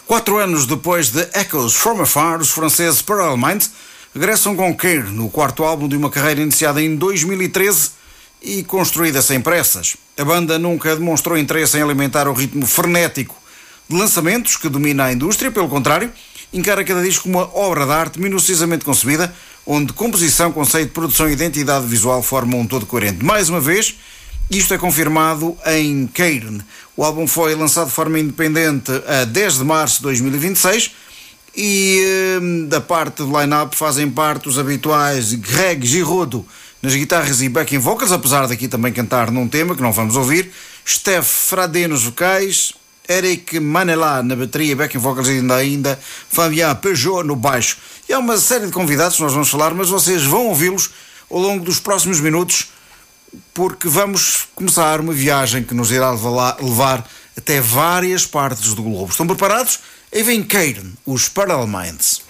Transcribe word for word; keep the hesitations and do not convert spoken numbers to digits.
Quatro anos depois de Echoes from Afar, os franceses Parallel Minds regressam com Care, no quarto álbum de uma carreira iniciada em dois mil e treze e construída sem pressas. A banda nunca demonstrou interesse em alimentar o ritmo frenético de lançamentos que domina a indústria, pelo contrário, encara cada disco como uma obra de arte minuciosamente concebida, onde composição, conceito, produção e identidade visual formam um todo coerente. Mais uma vez, isto é confirmado em Cairn. O álbum foi lançado de forma independente a dez de março de dois mil e vinte e seis e da parte do line-up fazem parte os habituais Greg Giraud nas guitarras e backing vocals, apesar daqui também cantar num tema que não vamos ouvir, Steph Fradé nos vocais, Eric Manela na bateria e backing vocals e ainda, ainda Fabien Peugeot no baixo. E há uma série de convidados que nós vamos falar, mas vocês vão ouvi-los ao longo dos próximos minutos, porque vamos começar uma viagem que nos irá levar até várias partes do globo. Estão preparados? Aí vem Cairn, os Parallel Minds.